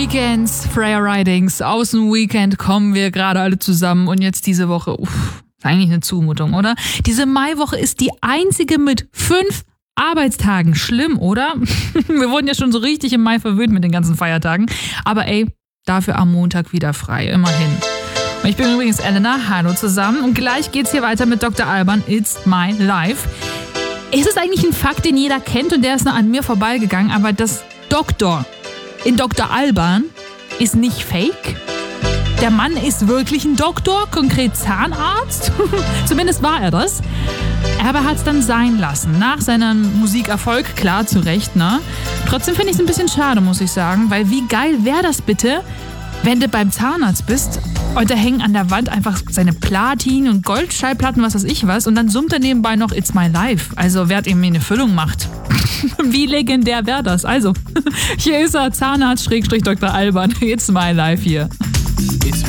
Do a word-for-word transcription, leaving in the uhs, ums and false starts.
Weekends, Freya Ridings, aus dem Weekend kommen wir gerade alle zusammen und jetzt diese Woche, uff, ist eigentlich eine Zumutung, oder? Diese Maiwoche ist die einzige mit fünf Arbeitstagen. Schlimm, oder? Wir wurden ja schon so richtig im Mai verwöhnt mit den ganzen Feiertagen. Aber ey, dafür am Montag wieder frei, immerhin. Und ich bin übrigens Elena, hallo zusammen. Und gleich geht's hier weiter mit Doktor Alban, It's My Life. Es ist eigentlich ein Fakt, den jeder kennt und der ist noch an mir vorbeigegangen, aber das Doktor in Doktor Alban ist nicht fake. Der Mann ist wirklich ein Doktor, konkret Zahnarzt. Zumindest war er das. Aber er hat es dann sein lassen. Nach seinem Musikerfolg, klar, zu Recht, ne? Trotzdem finde ich es ein bisschen schade, muss ich sagen. Weil wie geil wäre das bitte, wenn du beim Zahnarzt bist und da hängen an der Wand einfach seine Platin- und Goldschallplatten, was weiß ich was. Und dann summt er nebenbei noch It's My Life. Also wer ihm eine Füllung macht. Wie legendär wäre das? Also, hier ist er, Zahnarzt-Doktor Alban. It's My Life hier.